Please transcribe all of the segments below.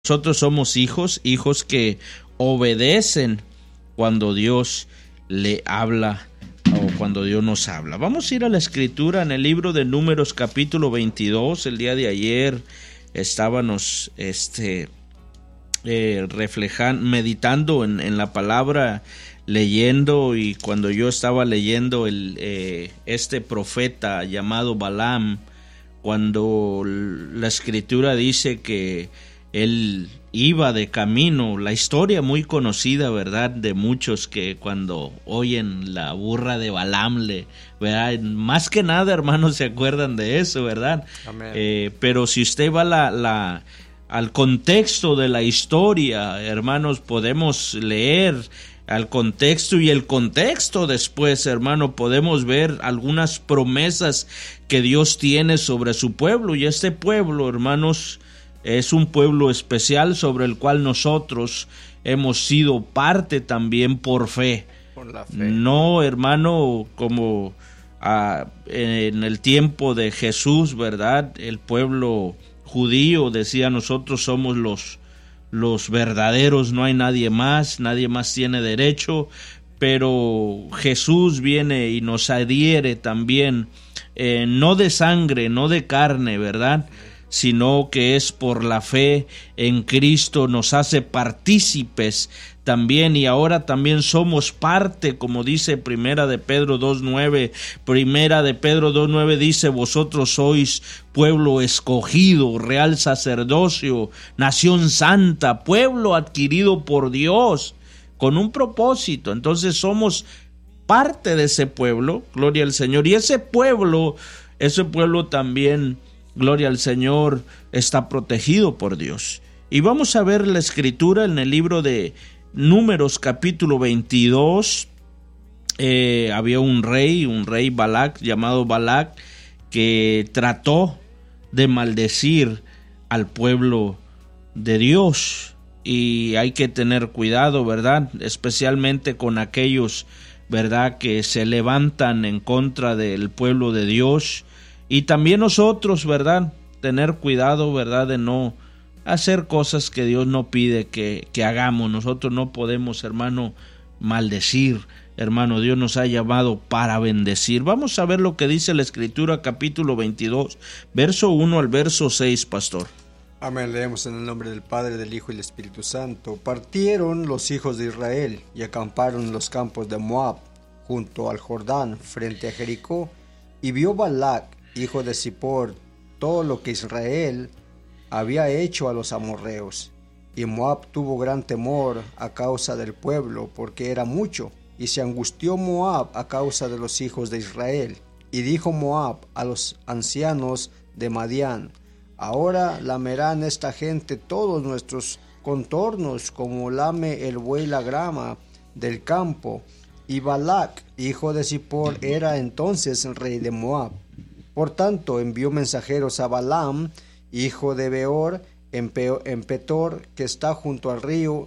Nosotros somos hijos que obedecen cuando Dios le habla o cuando Dios nos habla. Vamos a ir a la escritura en el libro de Números capítulo 22. El día de ayer estábamos meditando en la palabra, leyendo, y cuando yo estaba leyendo este profeta llamado Balaam, cuando la escritura dice que él iba de camino, la historia muy conocida, ¿verdad?, de muchos que cuando oyen la burra de Balaam, ¿verdad?, más que nada, hermanos, se acuerdan de eso, ¿verdad? Amén. Pero si usted va al contexto de la historia, hermanos, podemos leer al contexto, y el contexto después, hermano, podemos ver algunas promesas que Dios tiene sobre su pueblo, y este pueblo, hermanos, es un pueblo especial sobre el cual nosotros hemos sido parte también por fe. Por la fe. No, hermano, como en el tiempo de Jesús, ¿verdad? El pueblo judío decía: nosotros somos los verdaderos, no hay nadie más tiene derecho. Pero Jesús viene y nos adhiere también, no de sangre, no de carne, ¿verdad?, sino que es por la fe en Cristo, nos hace partícipes también, y ahora también somos parte, como dice Primera de Pedro 2:9. Primera de Pedro 2:9 dice: vosotros sois pueblo escogido, real sacerdocio, nación santa, pueblo adquirido por Dios con un propósito. Entonces somos parte de ese pueblo, gloria al Señor, y ese pueblo también, gloria al Señor, está protegido por Dios. Y vamos a ver la escritura en el libro de Números capítulo 22. Había un rey Balac, llamado Balac, que trató de maldecir al pueblo de Dios. Y hay que tener cuidado, ¿verdad?, especialmente con aquellos, ¿verdad?, que se levantan en contra del pueblo de Dios. Y también nosotros, ¿verdad?, tener cuidado, ¿verdad?, de no hacer cosas que Dios no pide que hagamos. Nosotros no podemos, hermano, maldecir. Hermano, Dios nos ha llamado para bendecir. Vamos a ver lo que dice la Escritura, capítulo 22, verso 1 al verso 6, pastor. Amén. Leemos en el nombre del Padre, del Hijo y del Espíritu Santo. Partieron los hijos de Israel y acamparon en los campos de Moab, junto al Jordán, frente a Jericó. Y vio Balac, hijo de Zippor, todo lo que Israel había hecho a los amorreos. Y Moab tuvo gran temor a causa del pueblo, porque era mucho, y se angustió Moab a causa de los hijos de Israel. Y dijo Moab a los ancianos de Madián: ahora lamerán esta gente todos nuestros contornos, como lame el buey la grama del campo. Y Balac, hijo de Zippor, era entonces rey de Moab. Por tanto, envió mensajeros a Balaam, hijo de Beor, en Petor, que está junto al río,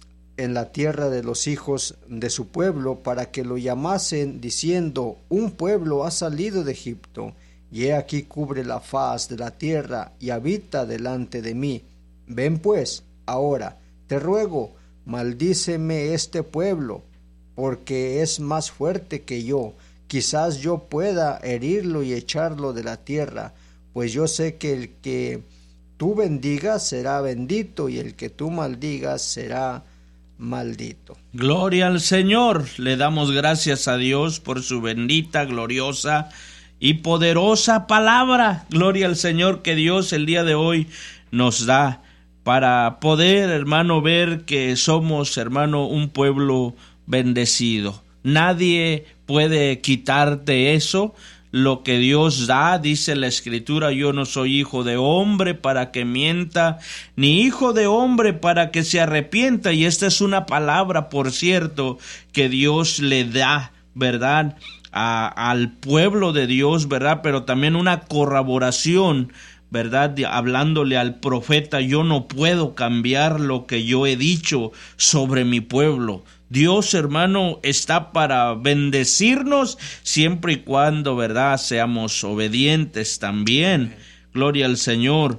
en la tierra de los hijos de su pueblo, para que lo llamasen, diciendo: un pueblo ha salido de Egipto, y he aquí cubre la faz de la tierra, y habita delante de mí. Ven pues, ahora, te ruego, maldíceme este pueblo, porque es más fuerte que yo. Quizás yo pueda herirlo y echarlo de la tierra, pues yo sé que el que tú bendigas será bendito, y el que tú maldigas será maldito. Gloria al Señor. Le damos gracias a Dios por su bendita, gloriosa y poderosa palabra. Gloria al Señor, que Dios el día de hoy nos da para poder, hermano, ver que somos, hermano, un pueblo bendecido. Nadie puede quitarte eso, lo que Dios da. Dice la Escritura: yo no soy hijo de hombre para que mienta, ni hijo de hombre para que se arrepienta. Y esta es una palabra, por cierto, que Dios le da, ¿verdad?, al pueblo de Dios, ¿verdad?, pero también una corroboración, ¿verdad?, hablándole al profeta: yo no puedo cambiar lo que yo he dicho sobre mi pueblo. Dios, hermano, está para bendecirnos siempre y cuando, ¿verdad?, seamos obedientes también. Gloria al Señor.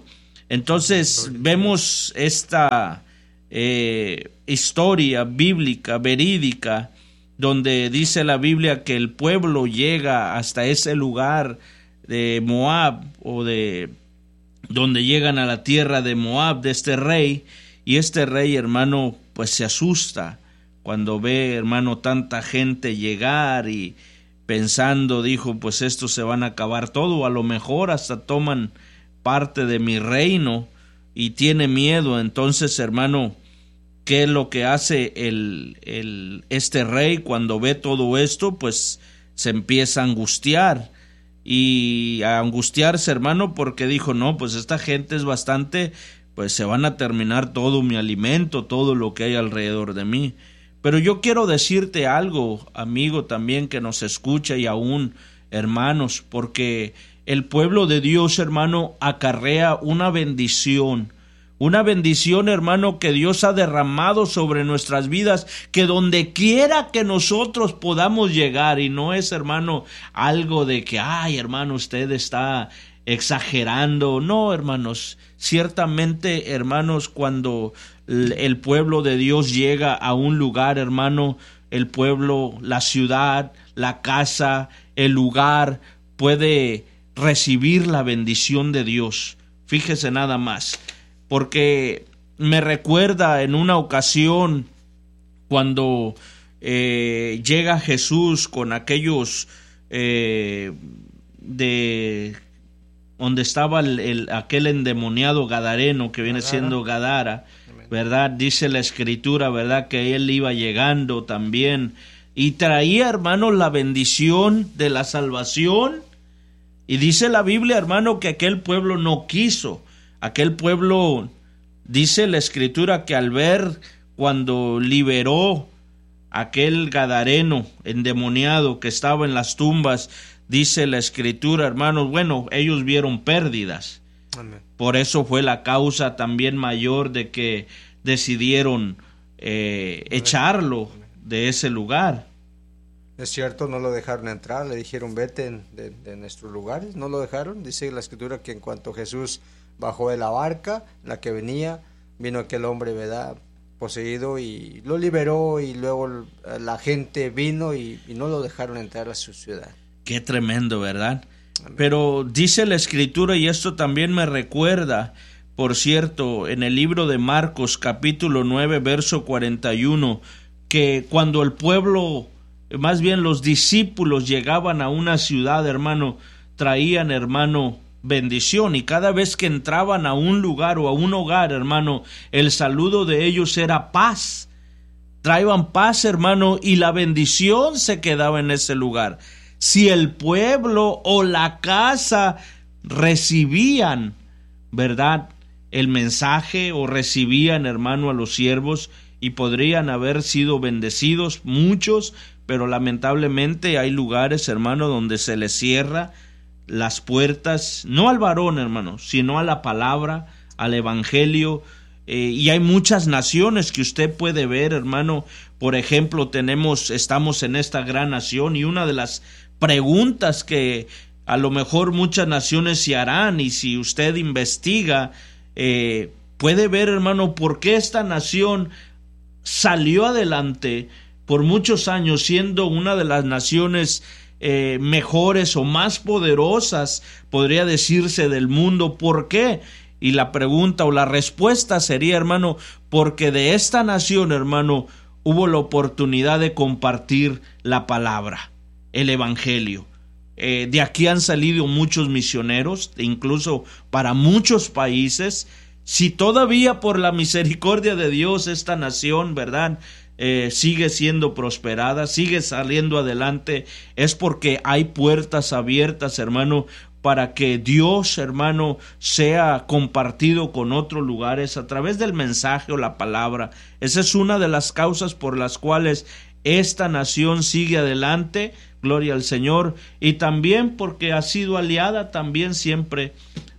Entonces vemos esta historia bíblica, verídica, donde dice la Biblia que el pueblo llega hasta ese lugar de Moab, o de donde llegan a la tierra de Moab, de este rey, y este rey, hermano, pues se asusta cuando ve, hermano, tanta gente llegar, y pensando, dijo, pues estos se van a acabar todo, a lo mejor hasta toman parte de mi reino, y tiene miedo. Entonces, hermano, ¿qué es lo que hace este rey cuando ve todo esto? Pues se empieza a angustiar, y a angustiarse, hermano, porque dijo, no, pues esta gente es bastante, pues se van a terminar todo mi alimento, todo lo que hay alrededor de mí. Pero yo quiero decirte algo, amigo, también que nos escucha, y aún hermanos, porque el pueblo de Dios, hermano, acarrea una bendición, hermano, que Dios ha derramado sobre nuestras vidas, que donde quiera que nosotros podamos llegar, y no es, hermano, algo de que, ay, hermano, usted está exagerando. No, hermanos, ciertamente, hermanos, cuando el pueblo de Dios llega a un lugar, hermano, el pueblo, la ciudad, la casa, el lugar, puede recibir la bendición de Dios. Fíjese nada más, porque me recuerda en una ocasión cuando llega Jesús con aquellos de donde estaba aquel endemoniado gadareno, que viene siendo Gadara, ¿verdad? Dice la Escritura, ¿verdad?, que él iba llegando también y traía, hermano, la bendición de la salvación. Y dice la Biblia, hermano, que aquel pueblo no quiso. Aquel pueblo, dice la Escritura, que al ver cuando liberó aquel gadareno endemoniado que estaba en las tumbas, dice la Escritura, hermanos, bueno, ellos vieron pérdidas. Amén. Por eso fue la causa también mayor de que decidieron echarlo de ese lugar. Es cierto, no lo dejaron entrar, le dijeron vete de nuestros lugares, no lo dejaron. Dice la Escritura que en cuanto Jesús bajó de la barca en la que venía, vino aquel hombre, ¿verdad?, poseído, y lo liberó, y luego la gente vino y no lo dejaron entrar a su ciudad. Qué tremendo, ¿verdad? Amén. Pero dice la Escritura, y esto también me recuerda, por cierto, en el libro de Marcos, capítulo 9, verso 41, que cuando el pueblo, más bien los discípulos, llegaban a una ciudad, hermano, traían, hermano, bendición, y cada vez que entraban a un lugar o a un hogar, hermano, el saludo de ellos era paz. Traían paz, hermano, y la bendición se quedaba en ese lugar. Si el pueblo o la casa recibían, ¿verdad?, el mensaje, o recibían, hermano, a los siervos, y podrían haber sido bendecidos muchos, pero lamentablemente hay lugares, hermano, donde se les cierra las puertas, no al varón, hermano, sino a la palabra, al evangelio. Y hay muchas naciones que usted puede ver, hermano. Por ejemplo, estamos en esta gran nación, y una de las preguntas que a lo mejor muchas naciones se harán, y si usted investiga, puede ver, hermano, por qué esta nación salió adelante por muchos años siendo una de las naciones mejores o más poderosas, podría decirse, del mundo. ¿Por qué? Y la pregunta o la respuesta sería, hermano, porque de esta nación, hermano, hubo la oportunidad de compartir la palabra, el evangelio. De aquí han salido muchos misioneros, incluso para muchos países. Si todavía por la misericordia de Dios esta nación, ¿verdad?, sigue siendo prosperada, sigue saliendo adelante, es porque hay puertas abiertas, hermano, para que Dios, hermano, sea compartido con otros lugares a través del mensaje o la palabra. Esa es una de las causas por las cuales esta nación sigue adelante, gloria al Señor, y también porque ha sido aliada también siempre,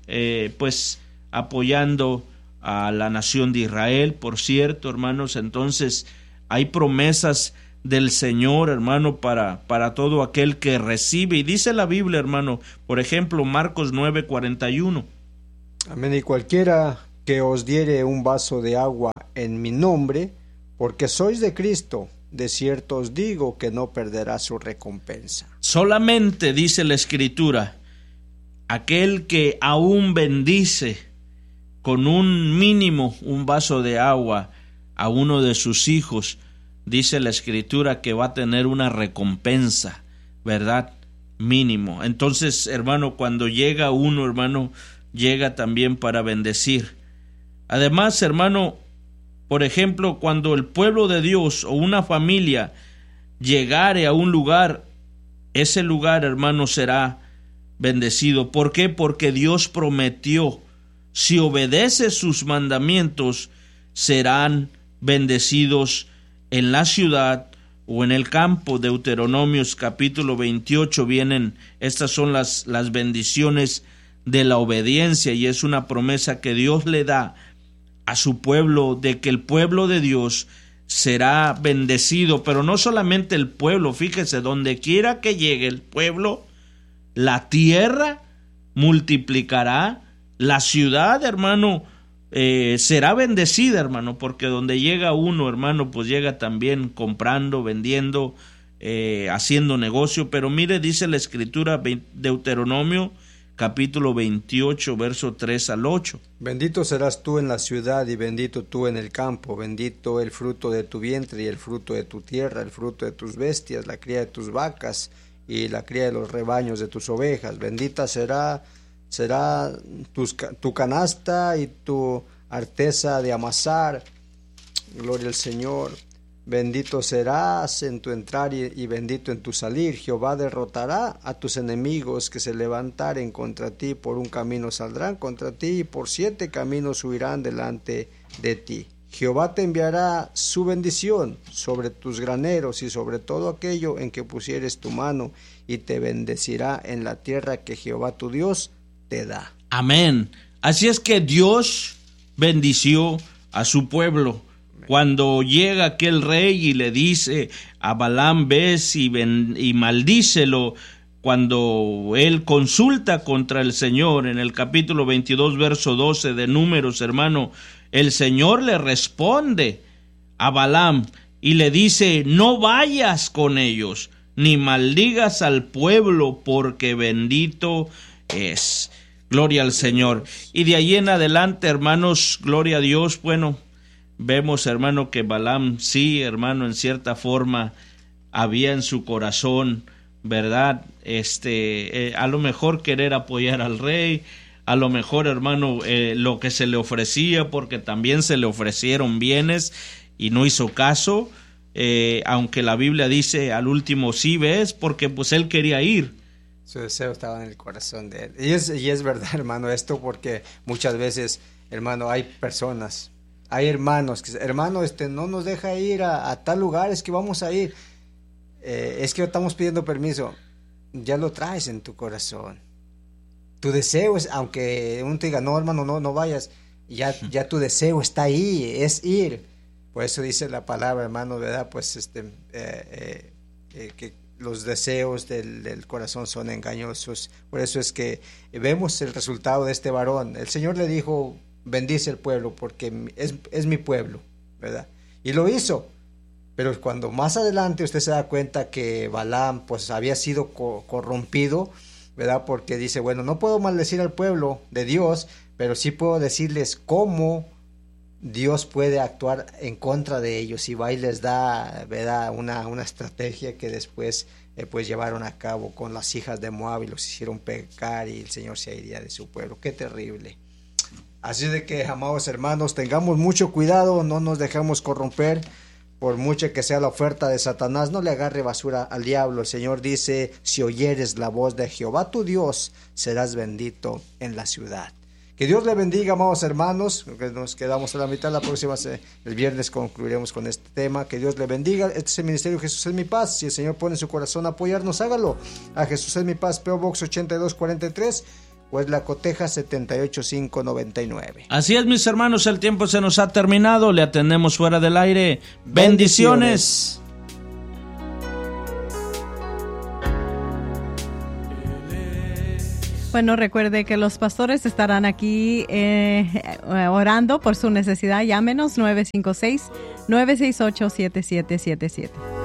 pues apoyando a la nación de Israel, por cierto, hermanos. Entonces hay promesas del Señor, hermano, para todo aquel que recibe. Y dice la Biblia, hermano, por ejemplo, Marcos 9:41, Amén. Y cualquiera que os diere un vaso de agua en mi nombre, porque sois de Cristo, de cierto os digo que no perderá su recompensa. Solamente dice la Escritura, aquel que aún bendice con un mínimo, un vaso de agua a uno de sus hijos, dice la Escritura que va a tener una recompensa, ¿verdad? Mínimo. Entonces, hermano, cuando llega uno, hermano, llega también para bendecir. Además, hermano, por ejemplo, cuando el pueblo de Dios o una familia llegare a un lugar, ese lugar, hermano, será bendecido. ¿Por qué? Porque Dios prometió, si obedece sus mandamientos, serán bendecidos en la ciudad o en el campo. Deuteronomios capítulo 28 vienen, estas son las bendiciones de la obediencia, y es una promesa que Dios le da a su pueblo, de que el pueblo de Dios será bendecido, pero no solamente el pueblo, fíjese, donde quiera que llegue el pueblo, la tierra multiplicará, la ciudad, hermano, será bendecida, hermano, porque donde llega uno, hermano, pues llega también comprando, vendiendo, haciendo negocio. Pero mire, dice la Escritura, Deuteronomio capítulo 28, verso 3 al 8. Bendito serás tú en la ciudad y bendito tú en el campo, bendito el fruto de tu vientre y el fruto de tu tierra, el fruto de tus bestias, la cría de tus vacas y la cría de los rebaños de tus ovejas. Bendita será tu canasta y tu arteza de amasar. Gloria al Señor. Bendito serás en tu entrar y bendito en tu salir. Jehová derrotará a tus enemigos que se levantaren contra ti. Por un camino saldrán contra ti y por 7 caminos huirán delante de ti. Jehová te enviará su bendición sobre tus graneros y sobre todo aquello en que pusieres tu mano, y te bendecirá en la tierra que Jehová tu Dios te da. Amén. Así es que Dios bendició a su pueblo. Cuando llega aquel rey y le dice a Balaam, ves y maldícelo, cuando él consulta contra el Señor en el capítulo 22, verso 12 de Números, hermano, el Señor le responde a Balaam y le dice, no vayas con ellos, ni maldigas al pueblo, porque bendito es. Gloria al Señor. Y de ahí en adelante, hermanos, gloria a Dios, bueno, vemos, hermano, que Balaam, sí, hermano, en cierta forma había en su corazón, ¿verdad? A lo mejor querer apoyar al rey, a lo mejor, hermano, lo que se le ofrecía, porque también se le ofrecieron bienes y no hizo caso, aunque la Biblia dice al último sí, ves, porque pues él quería ir. Su deseo estaba en el corazón de él. Y es verdad, hermano, esto, porque muchas veces, hermano, hay personas, hay hermanos que, hermano, no nos deja ir a tal lugar, es que vamos a ir, es que estamos pidiendo permiso. Ya lo traes en tu corazón. Tu deseo es, aunque uno te diga, no, hermano, no vayas, ya tu deseo está ahí, es ir. Por eso dice la palabra, hermano, ¿verdad? Pues que los deseos del corazón son engañosos. Por eso es que vemos el resultado de este varón. El Señor le dijo, bendice el pueblo porque es mi pueblo, ¿verdad? Y lo hizo. Pero cuando más adelante usted se da cuenta que Balaam pues había sido corrompido, ¿verdad? Porque dice, bueno, no puedo maldecir al pueblo de Dios, pero sí puedo decirles cómo Dios puede actuar en contra de ellos, y va y les da, ¿verdad?, una estrategia que después pues llevaron a cabo con las hijas de Moab y los hicieron pecar, y el Señor se iría de su pueblo. Qué terrible. Así de que, amados hermanos, tengamos mucho cuidado, no nos dejemos corromper. Por mucha que sea la oferta de Satanás, no le agarre basura al diablo. El Señor dice, si oyeres la voz de Jehová tu Dios, serás bendito en la ciudad. Que Dios le bendiga, amados hermanos, que nos quedamos a la mitad, el viernes concluiremos con este tema. Que Dios le bendiga. Este es el Ministerio Jesús es mi paz. Si el Señor pone en su corazón apoyarnos, hágalo. A Jesús es mi paz, P.O. Box 8243, pues la coteja 78599. Así es, mis hermanos, el tiempo se nos ha terminado, le atendemos fuera del aire. Bendiciones. Bueno, recuerde que los pastores estarán aquí orando por su necesidad. Llámenos 956-968-7777.